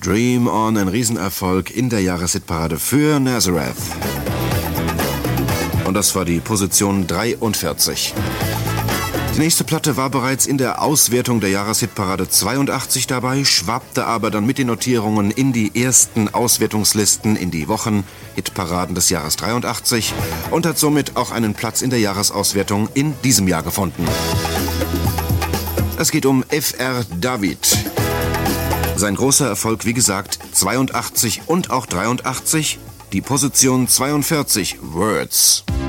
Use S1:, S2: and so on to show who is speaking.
S1: Dream On, ein Riesenerfolg in der Jahreshitparade für Nazareth. Und das war die Position 43. Die nächste Platte war bereits in der Auswertung der Jahreshitparade 82 dabei, schwappte aber dann mit den Notierungen in die ersten Auswertungslisten in die Wochenhitparaden des Jahres 83 und hat somit auch einen Platz in der Jahresauswertung in diesem Jahr gefunden. Es geht um F.R. David. Sein großer Erfolg, wie gesagt, 82 und auch 83, die Position 42, Words.